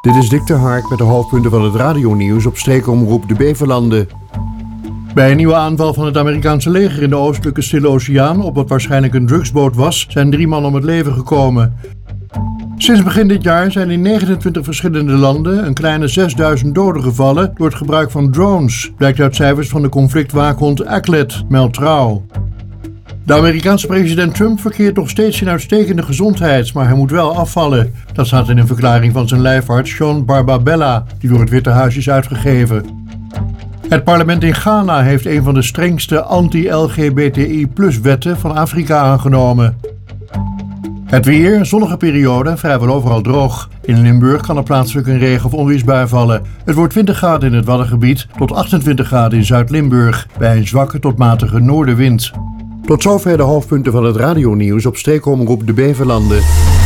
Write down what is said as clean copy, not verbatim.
Dit is Dick de Hark met de hoofdpunten van het radionieuws op streekomroep de Beverlanden. Bij een nieuwe aanval van het Amerikaanse leger in de oostelijke Stille Oceaan op wat waarschijnlijk een drugsboot was, zijn 3 mannen om het leven gekomen. Sinds begin dit jaar zijn in 29 verschillende landen een kleine 6000 doden gevallen door het gebruik van drones, blijkt uit cijfers van de conflictwaakhond ACLED, meldt Trouw. De Amerikaanse president Trump verkeert nog steeds in uitstekende gezondheid, maar hij moet wel afvallen. Dat staat in een verklaring van zijn lijfarts Sean Barbabella, die door het Witte Huis is uitgegeven. Het parlement in Ghana heeft een van de strengste anti-LGBTI+-wetten van Afrika aangenomen. Het weer, zonnige periode en vrijwel overal droog. In Limburg kan er plaatselijk een regen- of onweersbui vallen. Het wordt 20 graden in het Waddengebied tot 28 graden in Zuid-Limburg, bij een zwakke tot matige noordenwind. Tot zover de hoofdpunten van het radionieuws op streekomroep de Beverlanden.